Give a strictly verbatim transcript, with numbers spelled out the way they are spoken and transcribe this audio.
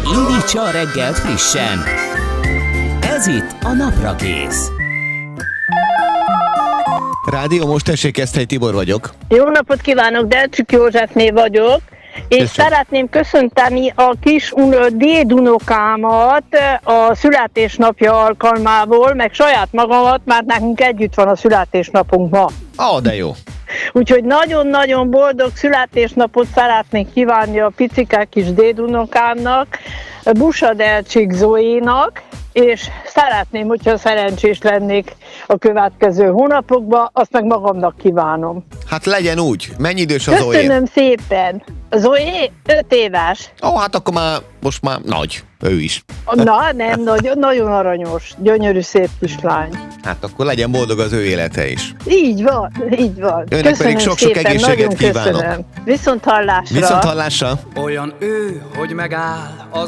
Indítsa a reggelt frissen. Ez itt a Naprakész. Rádió, most tessék, Eszthely Tibor vagyok. Jó napot kívánok, Delcsik Józsefné vagyok, és Köszönöm. szeretném köszönteni a kis un- dédunokámat a születésnapja alkalmából, meg saját magamat, mert nekünk együtt van a születésnapunk ma. Ó, de jó. Úgyhogy nagyon-nagyon boldog születésnapot szeretnék kívánni a picike kis dédunokámnak, Busa Delcsik Zoénak, és szeretném, hogyha szerencsés lennék a következő hónapokban, azt meg magamnak kívánom. Hát legyen úgy. Mennyi idős az Zoé? Köszönöm szépen. Zoé öt éves. Ó, hát akkor már, most már nagy. Ő is. Na, nem, nagyon, nagyon aranyos, gyönyörű, szép kislány. Hát akkor legyen boldog az ő élete is. Így van, így van. Önnek Köszönöm pedig sok-sok szépen, egészséget nagyon kívánok. Köszönöm. Viszont hallásra. Viszont hallásra. Olyan ő, hogy megáll az